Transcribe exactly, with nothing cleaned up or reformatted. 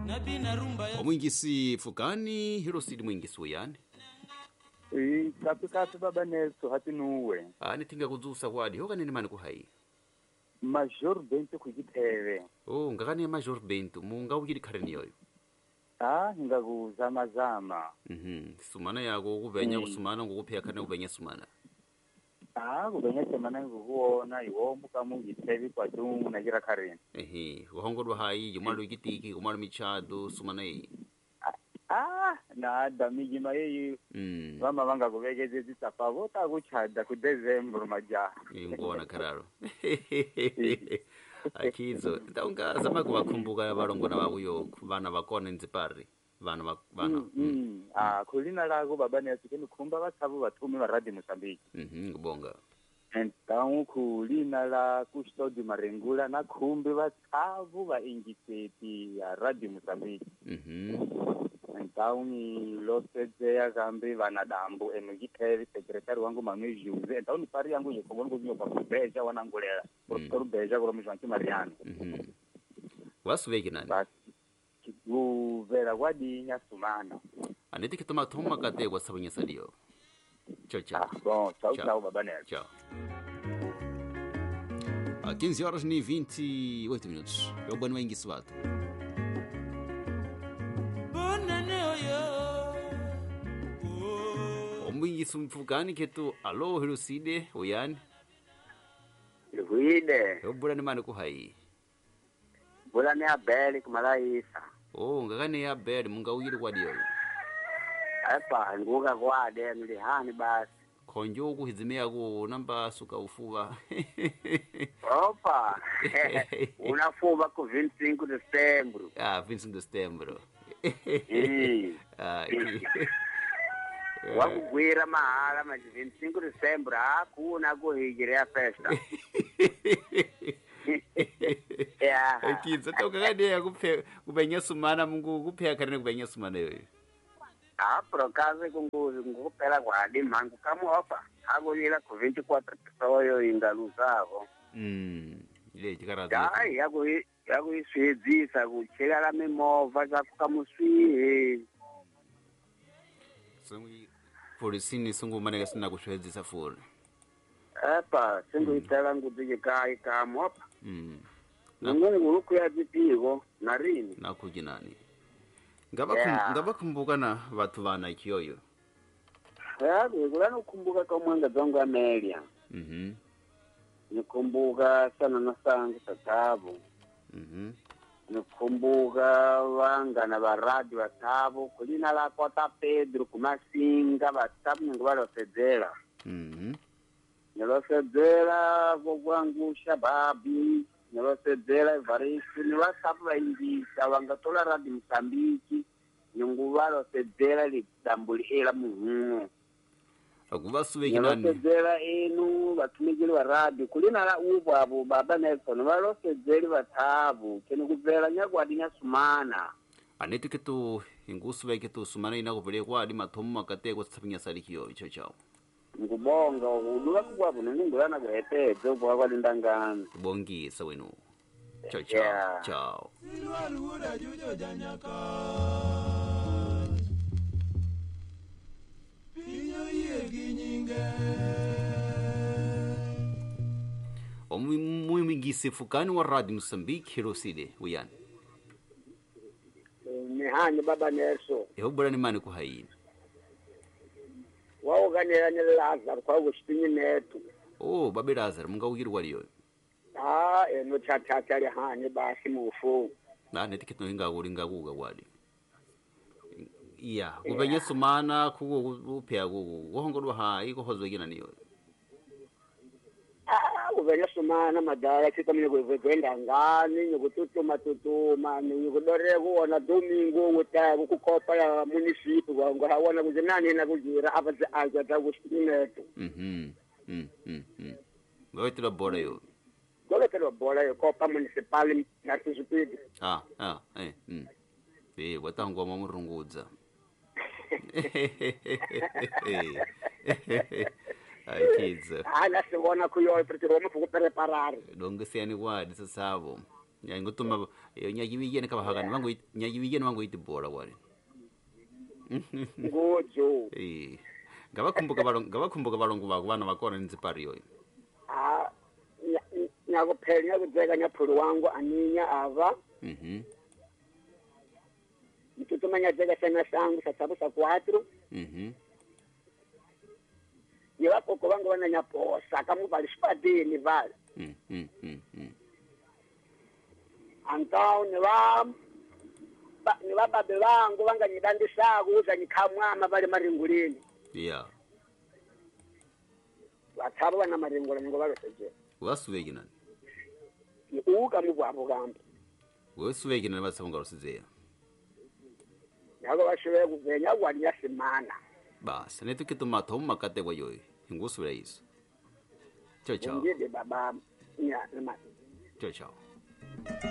Omwingisi fukani Hirosidi mwingisi uyani. Eh, kapi kapi baba Nelso hati nuwe. Ah nitinga kuzusa wadi hoka nini mani kuhai. Major Bento kujiteve. Oh ngakani ya Major Bento munga ugiri kareni yoyo. Ah hinga kuzama zama. Mhm sumana yako kubenya kusumana ngukupea kana kubenya sumana. Ah kubenya semana ngukuona iwo muka mungiteve kwa tungu na gira kareni. Ehe wahongorwa hai yumalo igitiki kumalo michado sumana yi. Ah na damiji mayi Mm mama vanga kubegeze zitapavo ta kuchada ku December maja. Ingona kararo. Akizo taunga zama kubakumbuka balongona babuyo bana bakona nzipari bana bana. Mm ah kulina lago baba Nelso keni kumba bathabu bathumi ba Radio Mozambique. Mhm ngibonga. Então kulina la kustodi marengula na khumbi bathabu ba ingiseti ya Radio Mozambique. Mhm Então ni losezeya kambe vanadambu emugiteve secretary wangu Manu Juze então ni pari yangu yekobongo nyoka kubeja wanangulela professor beja kwa mjwanki Mariano. Mhm wasubeki nani Basi kuvera kwadi nyasumana aneti kitoma thoma kate wasabunya sadio. Ciao ciao. ah bom ciao ciao baba Nelso. Ciao. A quinze horas e vinte e oito minutos. É o Bano Enguiswato. Omwingi sumfukani ketu alo Hiroside uyani. Huide, Obura ni mani kuhai. bula ni abeli kumalaisa. Oh ngakane ya bed munga uyiri kwa diyo. Epa, nguga kwa de nilihani basi. Konjo kuhizimea ku namba suka ufuwa. Opa, unafuba ku vinte e cinco de setembro. Ah, Vincent de Setembro. Mm. Ah, Wakugwira mahala mas vinte e cinco de setembro hakuna kuhijiria festa. Yeah. Akizo toka kade ya kupe kubenya sumana mungu kupea karene kubenya sumana yoyo. Ah, por acaso kungu ngupela kwa di mangu kama opa. Hakulila ku vinte e quatro pessoas ingaluzavo. Mm. Ile tikarazo. Ya, yaku yaku iswedzisa kucheka la mimova zakukamuswihe. Sungi polisini sungu maneka sina kushwedzisa for. Epa, singu itela ngudike kai kama opa. Mm. Nangoni nguruku ya zipiko na rini. Na kujinani. Ngaba Yeah. ngaba kumbuka na watu bana kiyoyo. Ya, kulana ukumbuka kwa mwanga zongo Amelia. Mhm. Nikumbuka sana na sangu tatabu. Mhm. Nikumbuka wangana ba radio watabu kulina la kota Pedro kumasinga batabu ngubalo sedzela. Mhm. Nilosedzela kugwangusha babi, nilosedzela Evaristo, nilosabu baingisa wangatola Radio Mozambique, nyunguvalo sedzela lidambulihela muhumu. Akuba subeki nani. Nilosedzela enu batumikili wa radio kulina la ubo abo baba Nelson balosedzeli batabu kene kuvela nyagwadi nyasumana. Aneti ketu ingusu beke tu sumana ina kupele kwa adi matomu makate kwa tsapinya sali kiyoyo chao chao. Ngubonga udula kukwabo ningulana kwetete ubwa kwalindangana. Bongi sawenu. Chao chao. Yeah. Chao. Silwaluda jujo janyaka Pinyo yegi nyinge Omwi mwingisi fukani wa Radio Mozambique Hiroside uyani. Nihani baba Nelson. Ehobura ni mani kuhai. Waoganira ni Lazaro kwa gushtinyi netu. Oh, babe Lazaro munga ugiri waliyo. Ah, eno chachacha ali hani basi mufu. Na neti ketu hinga uringa kuga wali. Iya, kubenya sumana kugo upea kugo. Wohongorwa hai ko hozwe gina niyo. Ah, uvenya sumana madara chita mimi kwenda ngani nyukututuma tutuma nyukudore kuona domingo wutabu kukopa ya municipio wangu hawana kuzinani na kujira abaze aja ta gushtinyi netu. Mhm. Mhm. Mhm. Ngawetira bora yo. Dole telo bola yo copa municipal na tuzupidi. Ah, ah, eh. Mm. Eh, watangwa mamurungudza. Ai kids. Ah, la segona kuyo perché Roma fu preparare. Donge siani wadi sasavo. Ya ngutuma nyagiwigene kabahagani wangu nyagiwigene wangu itibora wari. Ngojo. Eh. Ngabakumbuka balongo ngabakumbuka balongo bako bana bakona nzipari yoyo. Ah nyakuphelenya kudzeka nyaphulu wangu aninya ava. Mhm. Mtutumanya dzeka sana sangu sasabu sa quatro. Mhm. Yewapo ko wangu wana nyaposa kamu bali spadini vale. Mhm. Mhm. Antao ni wa ba, ni wa babe wangu wanga nyidandisa kuuza nyikamwama bali maringulini. Yeah. Watabo wana maringula ngo baloseje. Wasuwegi nani? Ni uka mu bwabo gambo. Wasuwegi nani basabunga rosizeya. Yago bashoboye kuvenya wali yasimana. Basi netukituma thoma kate kwa yoyo. Ingusubira iso. Ciao ciao. Ngide baba nya. Ciao ciao.